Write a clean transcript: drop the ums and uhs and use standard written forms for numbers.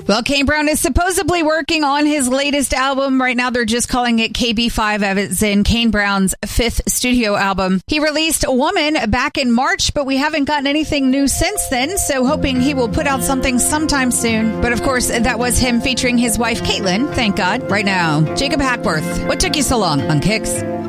Well, Kane Brown is supposedly working on his latest album. Right now, they're just calling it KB5, as in Kane Brown's fifth studio album. He released Woman back in March, but we haven't gotten anything new since then, so hoping he will put out something sometime soon. But of course, that was him featuring his wife, Caitlyn. Thank God. Right now, Jacob Hackworth. What took you so long on Kicks?